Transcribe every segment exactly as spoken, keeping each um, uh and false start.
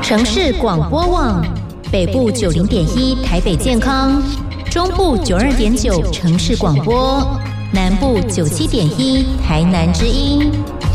城市广播网，北部九零点一台北健康，中部九二点九城市广播，南部九七点一台南之音。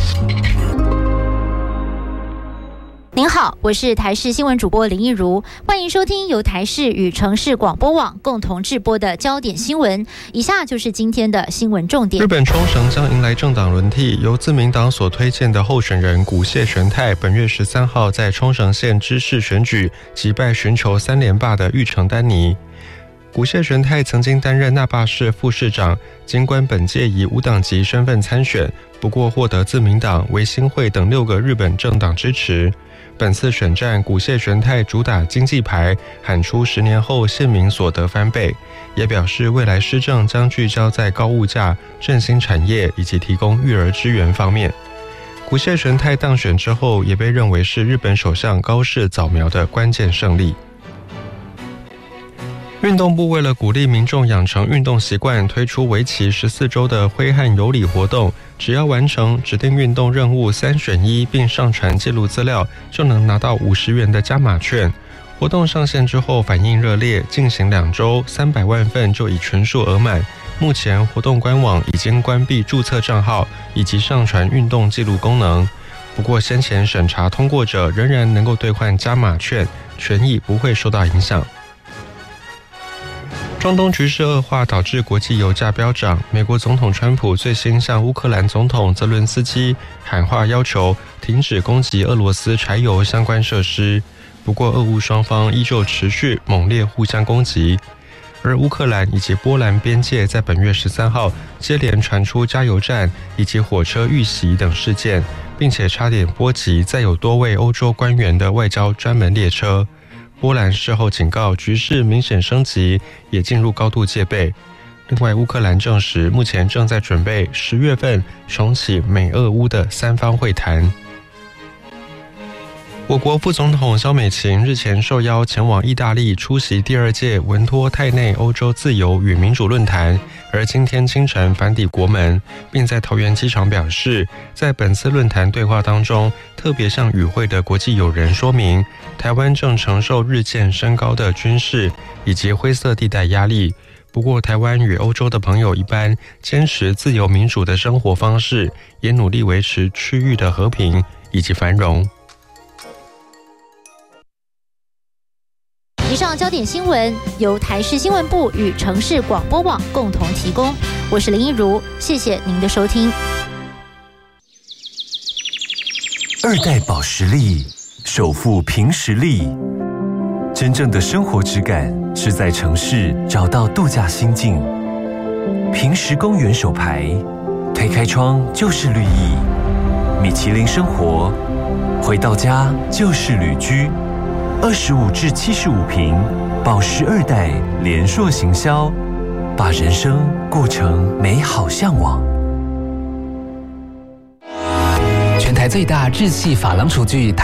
您好，我是台视新闻主播林一如，欢迎收听由台视与城市广播网共同制播的焦点新闻。以下就是今天的新闻重点。 日本冲绳将迎来政党轮替，由自民党所推荐的候选人古谢玄太，本月十三号在冲绳县知事选举击败寻求三连霸的玉城丹尼。古谢玄太曾经担任那霸市副市长，尽管本届以无党籍身份参选，不过获得自民党、维新会等六个日本政党支持。本次选战，古谢玄太主打经济牌，喊出十年后县民所得翻倍，也表示未来施政将聚焦在高物价、振兴产业以及提供育儿支援方面。古谢玄太当选之后，也被认为是日本首相高市早苗的关键胜利。运动部为了鼓励民众养成运动习惯，推出为期十四周的挥汗有礼活动，只要完成指定运动任务三选一，并上传记录资料，就能拿到五十元的加码券。活动上线之后反应热烈，进行两周，三百万份就已全数额满。目前活动官网已经关闭注册账号以及上传运动记录功能，不过先前审查通过者仍然能够兑换加码券，权益不会受到影响。中东局势恶化导致国际油价飙涨，美国总统川普最新向乌克兰总统泽伦斯基喊话，要求停止攻击俄罗斯柴油相关设施。不过俄乌双方依旧持续猛烈互相攻击，而乌克兰以及波兰边界在本月十三号接连传出加油站以及火车遇袭等事件，并且差点波及载有多位欧洲官员的外交专门列车。波兰事后警告，局势明显升级，也进入高度戒备。另外，乌克兰证实，目前正在准备十月份重启美俄乌的三方会谈。我国副总统萧美琴日前受邀前往意大利出席第二届文托泰内欧洲自由与民主论坛，而今天清晨返抵国门，并在桃园机场表示，在本次论坛对话当中，特别向与会的国际友人说明，台湾正承受日渐升高的军事以及灰色地带压力。不过，台湾与欧洲的朋友一般坚持自由民主的生活方式，也努力维持区域的和平以及繁荣。 以上焦点新闻由台视新闻部与城市广播网共同提供，我是林一如，谢谢您的收听。 二代保时力，首富凭实力。真正的生活质感是在城市找到度假心境。平实公园手牌，推开窗就是绿意。米其林生活，回到家就是旅居。二十五至七十五坪，保时二代联硕行销，把人生过成美好向往。 全台最大日系珐琅厨具